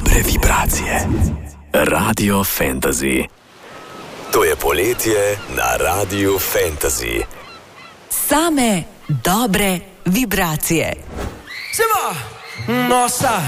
dobre vibracije. Radio Fantasy. To je poletje na Radiu Fantasy. Same dobre vibracije. Se va, nossa